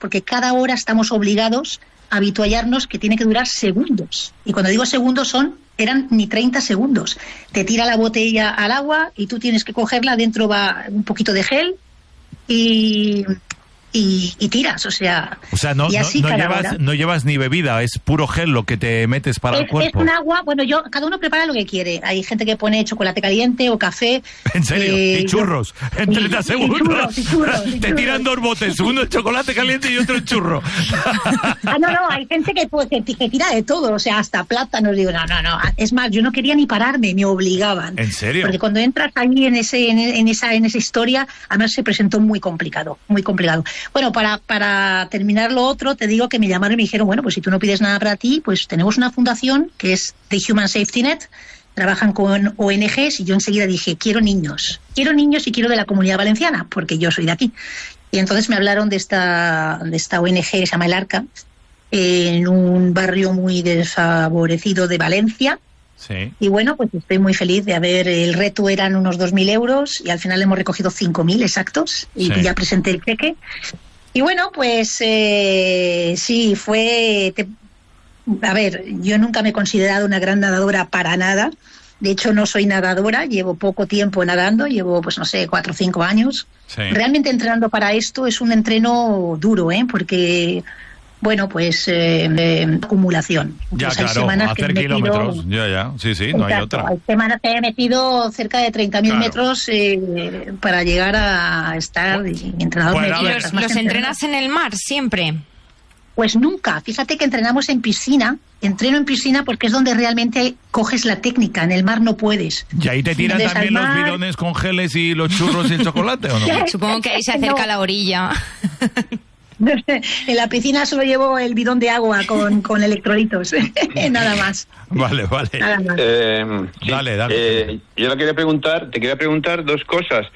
porque cada hora estamos obligados a habituallarnos que tiene que durar segundos. Y cuando digo segundos eran ni 30 segundos. Te tira la botella al agua y tú tienes que cogerla, dentro va un poquito de gel y tiras, o sea no llevas ni bebida, es puro gel lo que te metes para el cuerpo. Es un agua, cada uno prepara lo que quiere. Hay gente que pone chocolate caliente o café. ¿En serio? ¿Y churros? En 30 segundos. Y churros. Te tiran 2 botes, uno el chocolate caliente y otro el churro. Hay gente que tira de todo, o sea, hasta plátanos. Digo, no. Es más, yo no quería ni pararme, me obligaban. ¿En serio? Porque cuando entras ahí en esa historia, además se presentó muy complicado, muy complicado. Bueno, para terminar lo otro, te digo que me llamaron y me dijeron, bueno, pues si tú no pides nada para ti, pues tenemos una fundación que es The Human Safety Net, trabajan con ONGs, y yo enseguida dije, quiero niños y quiero de la Comunidad Valenciana, porque yo soy de aquí. Y entonces me hablaron de esta ONG que se llama El Arca, en un barrio muy desfavorecido de Valencia. Sí. Y bueno, pues estoy muy feliz de el reto eran unos 2.000 euros y al final hemos recogido 5.000 exactos y ya presenté el cheque. Y bueno, pues sí, yo nunca me he considerado una gran nadadora para nada. De hecho, no soy nadadora, llevo poco tiempo nadando, llevo, 4 o 5 años. Sí. Realmente entrenando para esto es un entreno duro, porque... acumulación. Ya, pues claro, hacer kilómetros. Sí, no hay otra. Hay semanas que he metido cerca de 30.000 metros para llegar a estar entrenador. ¿Y los entrenas en el mar siempre? Pues nunca. Fíjate que entrenamos en piscina. Entreno en piscina porque es donde realmente coges la técnica. En el mar no puedes. ¿Y ahí te tiran también los bidones con geles y los churros y el chocolate o no? Supongo que ahí se acerca la orilla. En la piscina solo llevo el bidón de agua con electrolitos, nada más. Vale. Nada más. Dale. Yo te quería preguntar 2 cosas.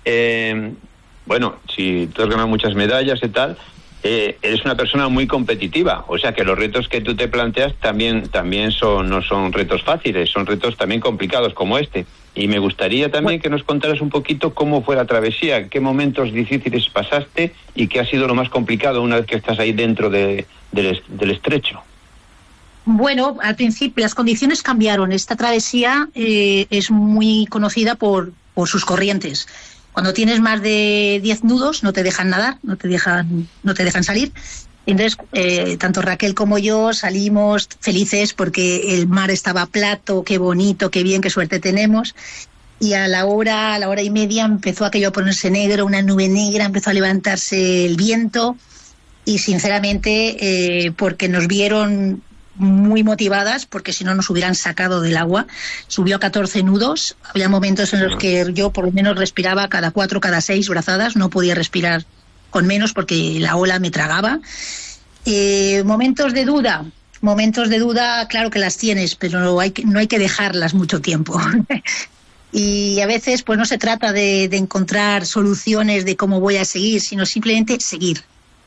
Si tú has ganado muchas medallas y tal, eres una persona muy competitiva, o sea que los retos que tú te planteas también no son retos fáciles, son retos también complicados como este. Y me gustaría también que nos contaras un poquito cómo fue la travesía, qué momentos difíciles pasaste y qué ha sido lo más complicado una vez que estás ahí dentro del estrecho. Bueno, al principio las condiciones cambiaron. Esta travesía es muy conocida por sus corrientes. Cuando tienes más de 10 nudos no te dejan nadar, no te dejan salir. Entonces, tanto Raquel como yo salimos felices porque el mar estaba plato, qué bonito, qué bien, qué suerte tenemos. Y a la hora y media empezó aquello a ponerse negro, una nube negra, empezó a levantarse el viento y sinceramente porque nos vieron muy motivadas, porque si no nos hubieran sacado del agua. Subió a 14 nudos, había momentos en los que yo por lo menos respiraba cada 4, cada 6 brazadas, no podía respirar con menos porque la ola me tragaba. Momentos de duda, claro que las tienes, pero no hay que dejarlas mucho tiempo. Y a veces pues no se trata de encontrar soluciones de cómo voy a seguir, sino simplemente seguir.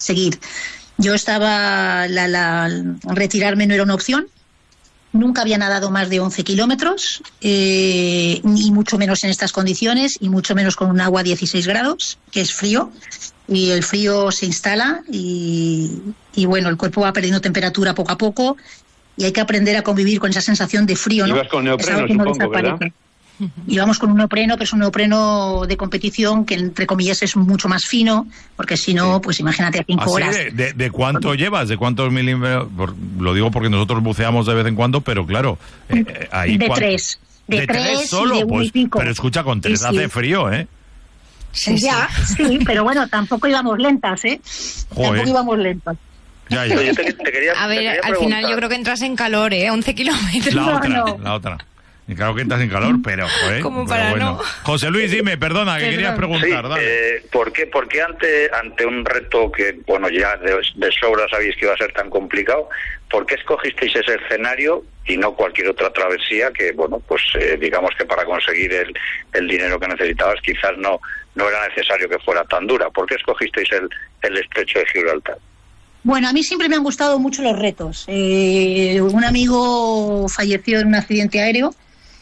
Yo estaba, retirarme no era una opción. Nunca había nadado más de 11 kilómetros, ni mucho menos en estas condiciones, y mucho menos con un agua a 16 grados, que es frío, y el frío se instala y bueno, el cuerpo va perdiendo temperatura poco a poco y hay que aprender a convivir con esa sensación de frío, ¿no? Ibas con neopreno, supongo, ¿verdad? Íbamos con un neopreno, que es un neopreno de competición, que entre comillas es mucho más fino, porque si no, pues imagínate a 5 horas. ¿De cuánto llevas? ¿De cuántos milímetros? Lo digo porque nosotros buceamos de vez en cuando, pero claro, ahí de 3. ¿De 3 solo? Y de 1 y pico. Pero escucha, con 3 hace frío, ¿eh? Sí, pero bueno, tampoco íbamos lentas, ¿eh? Joder. Tampoco íbamos lentas. Ya. A ver, al final yo creo que entras en calor, 11 kilómetros. La otra. Y claro que entras en calor, pero joder. Como para bueno. José Luis, dime, perdona, que querías preguntar. Dale. ¿Por qué ante un reto que, bueno, ya de sobra sabéis que iba a ser tan complicado, por qué escogisteis ese escenario y no cualquier otra travesía que, bueno, pues digamos que para conseguir el dinero que necesitabas quizás no era necesario que fuera tan dura? ¿Por qué escogisteis el estrecho de Gibraltar? Bueno, a mí siempre me han gustado mucho los retos. Un amigo falleció en un accidente aéreo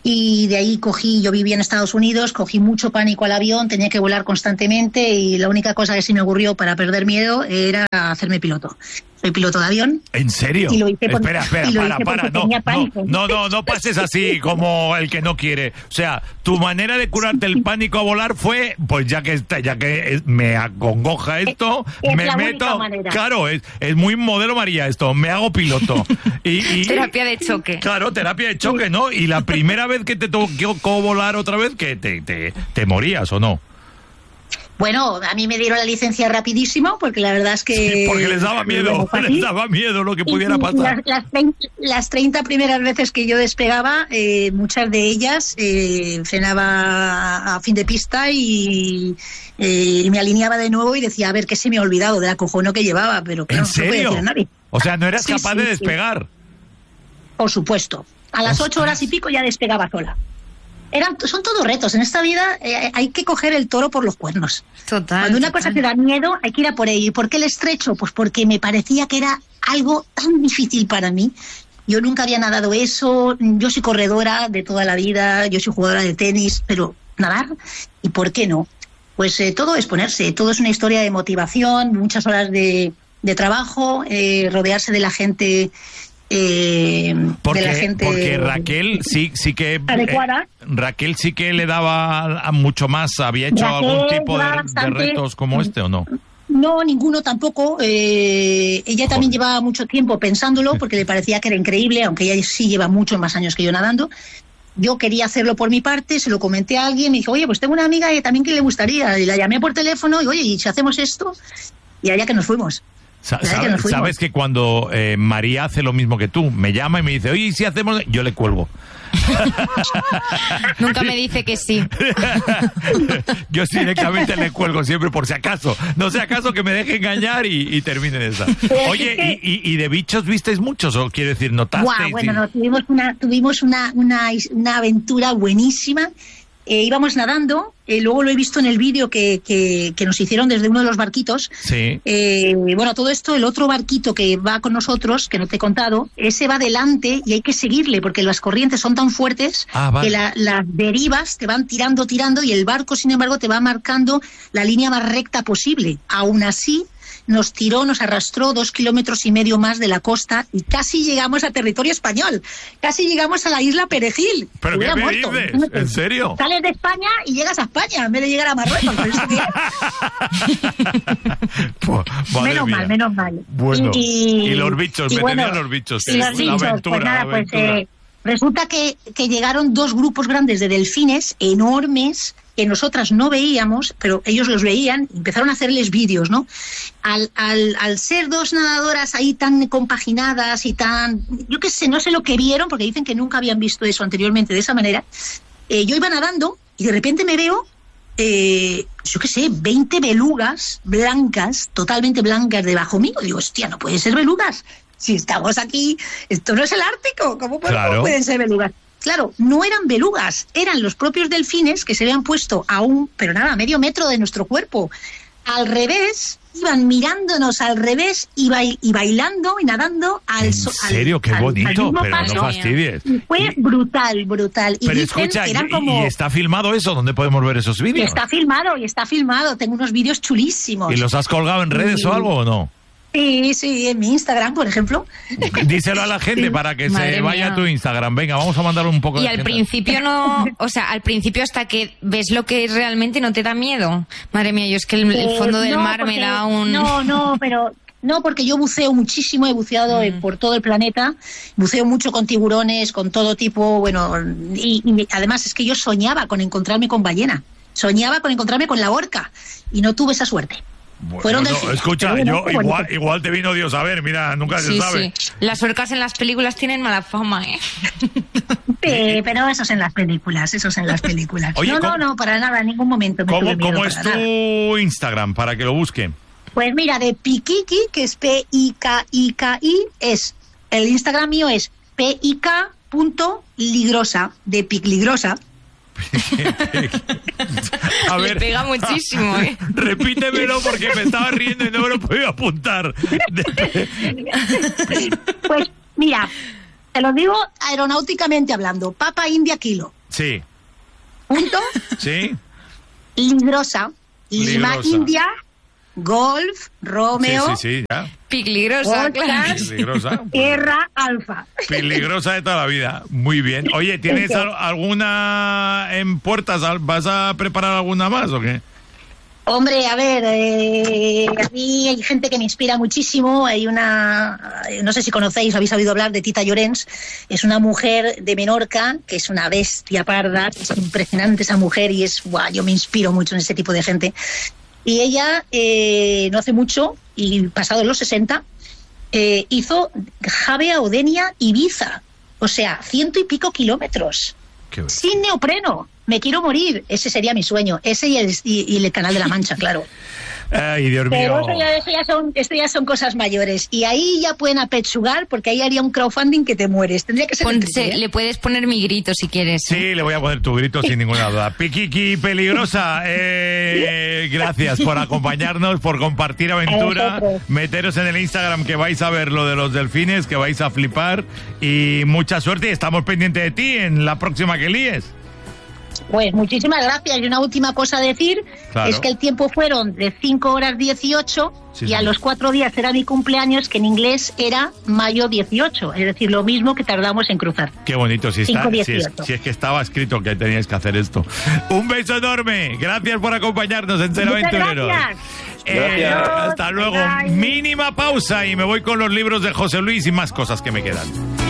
Y de ahí yo vivía en Estados Unidos, cogí mucho pánico al avión, tenía que volar constantemente y la única cosa que se me ocurrió para perder miedo era hacerme piloto. Soy piloto de avión. ¿En serio? Y lo hice Espera, para. No pases así como el que no quiere. O sea, tu manera de curarte el pánico a volar fue, pues ya que me acongoja esto, me meto. Claro, es muy modelo María esto, me hago piloto. Y terapia de choque. Claro, terapia de choque, ¿no? Y la primera vez que te tocó volar otra vez, que te morías, ¿o no? Bueno, a mí me dieron la licencia rapidísimo, porque la verdad es que... Sí, porque les daba miedo lo que pudiera pasar. Las 30 primeras veces que yo despegaba, muchas de ellas frenaba a fin de pista y me alineaba de nuevo y decía, a ver, ¿qué se me ha olvidado del acojono que llevaba? Pero claro, ¿en serio? No podía decir a nadie. O sea, ¿no eras capaz de despegar? Sí. Por supuesto. A las 8 horas y pico ya despegaba sola. Son todos retos. En esta vida hay que coger el toro por los cuernos. Cuando una cosa te da miedo, hay que ir a por ello. ¿Y por qué el estrecho? Pues porque me parecía que era algo tan difícil para mí. Yo nunca había nadado eso. Yo soy corredora de toda la vida. Yo soy jugadora de tenis. Pero nadar, ¿y por qué no? Pues todo es ponerse. Todo es una historia de motivación, muchas horas de trabajo, rodearse de la gente... porque Raquel sí que Raquel sí que le daba a mucho más. ¿Había hecho algún tipo de retos como este o no? No, ninguno tampoco. Ella también llevaba mucho tiempo pensándolo porque le parecía que era increíble, aunque ella sí lleva muchos más años que yo nadando. Yo quería hacerlo por mi parte, se lo comenté a alguien, me dijo, oye, pues tengo una amiga y también que le gustaría, y la llamé por teléfono y oye, ¿y si hacemos esto? Y allá que nos fuimos. ¿Sabes que cuando María hace lo mismo que tú, me llama y me dice, oye, si hacemos...? Yo le cuelgo. Nunca me dice que sí. Yo directamente le cuelgo siempre por si acaso. No sea acaso que me deje engañar y termine esa. Oye, ¿y de bichos visteis muchos? ¿O quiere decir, notasteis? Bueno, no, tuvimos una aventura buenísima. Íbamos nadando, luego lo he visto en el vídeo que nos hicieron desde uno de los barquitos. Sí. Bueno, todo esto, el otro barquito que va con nosotros, que no te he contado, ese va adelante y hay que seguirle porque las corrientes son tan fuertes que las derivas te van tirando y el barco, sin embargo, te va marcando la línea más recta posible. Aún así, nos arrastró 2,5 kilómetros más de la costa y casi llegamos a territorio español. Casi llegamos a la isla Perejil. ¿Pero qué me dices? ¿En serio? Sales de España y llegas a España en vez de llegar a Marruecos. Menos mal. Bueno, y los bichos, me tenían los bichos. Y los bichos, pues nada, pues resulta que llegaron 2 grupos grandes de delfines enormes que nosotras no veíamos, pero ellos los veían, empezaron a hacerles vídeos, ¿no? Al ser 2 nadadoras ahí tan compaginadas y tan... Yo qué sé, no sé lo que vieron, porque dicen que nunca habían visto eso anteriormente de esa manera. Yo iba nadando y de repente me veo, yo qué sé, 20 belugas blancas, totalmente blancas debajo mío. Digo, hostia, no pueden ser belugas. Si estamos aquí, esto no es el Ártico, ¿cómo pueden ser belugas? Claro, no eran belugas, eran los propios delfines que se habían puesto a medio metro de nuestro cuerpo. Al revés, iban mirándonos al revés y bailando y nadando al sol. ¿En serio? Qué bonito, pero paso. No fastidies. Fue brutal. Y pero escucha, ¿y está filmado eso? ¿Dónde podemos ver esos vídeos? Y está filmado. Tengo unos vídeos chulísimos. ¿Y los has colgado en redes o algo o no? Sí, en mi Instagram, por ejemplo. Díselo a la gente para que se vaya a tu Instagram. Venga, vamos a mandar un poco de... Y al principio no... O sea, al principio hasta que ves lo que es realmente no te da miedo. Madre mía, yo es que el fondo del mar me da un... No, porque yo buceo muchísimo, he buceado por todo el planeta, buceo mucho con tiburones, con todo tipo, y además es que yo soñaba con encontrarme con ballena, soñaba con encontrarme con la orca, y no tuve esa suerte. Bueno, escucha, yo igual te vino Dios a ver, mira, nunca se sabe. Sí. Las orcas en las películas tienen mala fama, ¿eh? Sí, pero eso es en las películas. Oye, no, para nada, en ningún momento. ¿Cómo es tu Instagram para que lo busquen? Pues mira, de Pikiki, que es P-I-K-I-K-I, el Instagram mío es pik.ligrosa, de Picligrosa. A ver, le pega muchísimo, ¿eh? Repítemelo porque me estaba riendo y no me lo podía apuntar. Pues mira, te lo digo aeronáuticamente hablando. Papa India Kilo. Sí. Punto. Sí. Ligrosa. Lima, India, Golf, Romeo. Sí, ya. Peligrosa, claro. Peligrosa. Tierra, Alfa. Peligrosa de toda la vida. Muy bien. Oye, ¿tienes alguna en puertas? ¿Vas a preparar alguna más o qué? Hombre, a ver, a mí hay gente que me inspira muchísimo. Hay una, no sé si conocéis, habéis oído hablar de Tita Llorens. Es una mujer de Menorca, que es una bestia parda. Es impresionante esa mujer y yo me inspiro mucho en ese tipo de gente. Y ella, no hace mucho, y pasado los 60, hizo Javea, Odenia, Ibiza. O sea, 100 y pico kilómetros. Sin neopreno. Me quiero morir. Ese sería mi sueño. Ese y el Canal de la Mancha, claro. Ay, Dios mío. Pero esto ya son cosas mayores. Y ahí ya pueden apechugar, porque ahí haría un crowdfunding que te mueres. Tendría que ser... Le puedes poner mi grito si quieres. Sí, le voy a poner tu grito sin ninguna duda. Piquiqui Peligrosa, gracias por acompañarnos, por compartir aventura. Meteros en el Instagram, que vais a ver lo de los delfines, que vais a flipar. Y mucha suerte, y estamos pendientes de ti en la próxima que líes. Pues muchísimas gracias. Y una última cosa a decir, es que el tiempo fueron de 5 horas 18 y a los 4 días era mi cumpleaños, que en inglés era mayo 18, es decir, lo mismo que tardamos en cruzar. Qué bonito, si es que estaba escrito que teníais que hacer esto. Un beso enorme, gracias por acompañarnos en Ser Aventureros. Gracias. Hasta luego. Bye. Mínima pausa y me voy con los libros de José Luis y más cosas que me quedan.